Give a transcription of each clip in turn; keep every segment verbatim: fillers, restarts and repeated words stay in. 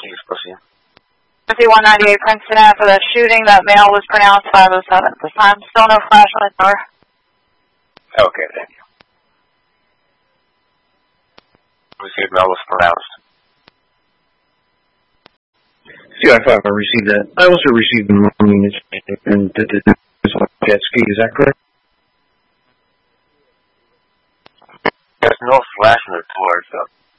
please proceed. fifty-one ninety-eight Princeton Ave for the shooting. That male was pronounced five oh seven at this time. Still no flashlight door. Okay, thank you. Received male was pronounced. C I five, I received that. I also received the marine and did the jet ski, is that correct? There's no flash in the door, so.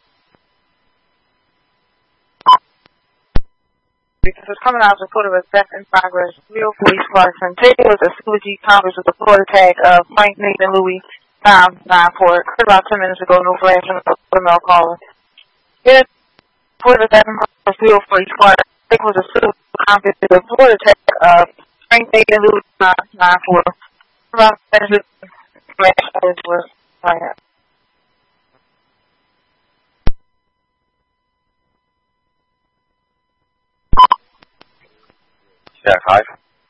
Because it's coming out as reported with death in progress. Real police Clarkson. Taken with a Super G Congress with the Florida tag of Frank Nathan Louis found nine four. Occurred about ten minutes ago. No flash in the mail caller. It reported with death in progress. Real police Clarkson. Taken with a Super G Congress with the Florida tag of Frank Nathan Louis nine four. About ten minutes ago. Was planned. C I five.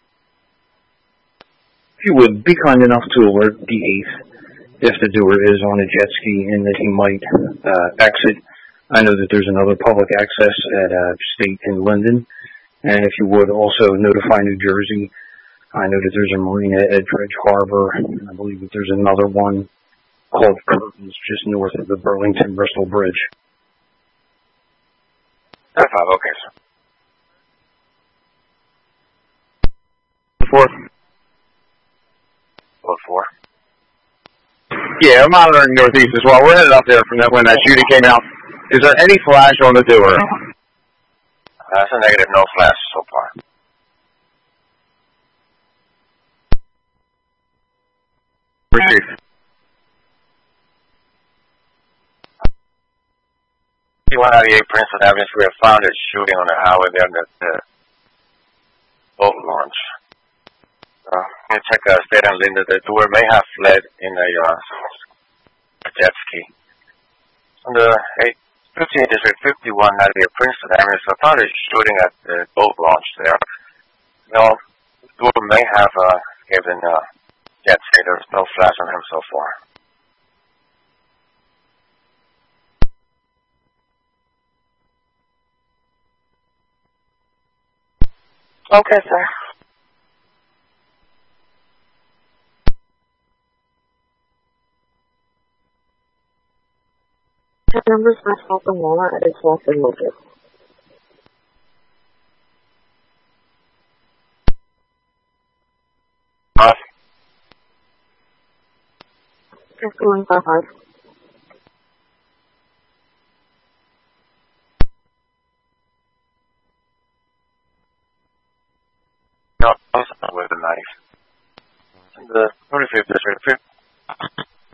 If you would, be kind enough to alert the eighth if the doer is on a jet ski and that he might uh, exit. I know that there's another public access at uh, State in Linden. And if you would also notify New Jersey. I know that there's a marina at Dredge Harbor. I believe that there's another one called Curtains just north of the Burlington-Bristol Bridge. C I five, okay, sir. Four. Code four. Yeah, I'm monitoring northeast as well. We're headed up there from that when that shooting came out. Is there any flash on the doer? Uh, that's a negative, no flash so far. Received. fifty-one ninety-eight Princeton Avenue, we have found a shooting on the highway there at the boat launch. Uh, I'm going to check uh, State and Linden. The doer may have fled in a, uh, a jet ski. On the fifty-eighth District, fifty-one ninety-eight Princeton Avenue, so I found a shooting at the boat launch there. No, the doer may have uh, escaped in a jet ski. There's no flash on him so far. Okay, sir. The numbers must help the Mola at its loss and motive. Uh, Just going for hard. no, with a knife. In the thirty-fifth District,